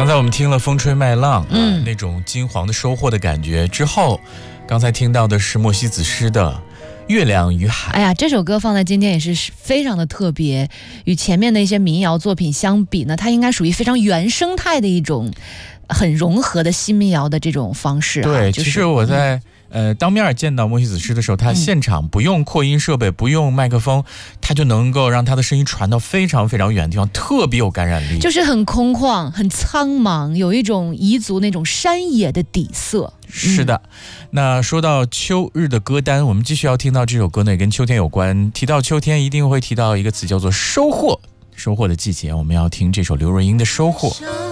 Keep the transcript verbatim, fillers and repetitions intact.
刚才我们听了风吹麦浪，嗯、呃，那种金黄的收获的感觉之后，刚才听到的是莫西子诗的月亮与海。 哎呀，这首歌放在今天也是非常的特别，与前面的一些民谣作品相比呢，它应该属于非常原生态的一种很融合的新民谣的这种方式、啊。 对， 就是、 其实我在、嗯、呃当面见到莫西子诗的时候，他现场不用扩音设备，不用麦克风，他就能够让他的声音传到非常非常远的地方，特别有感染力， 就是很空旷、很苍茫，有一种彝族那种山野的底色。 是的、嗯、那说到秋日的歌单，我们继续要听到这首歌呢，也跟秋天有关。提到秋天一定会提到一个词，叫做收获。收获的季节，我们要听这首刘若英的收获。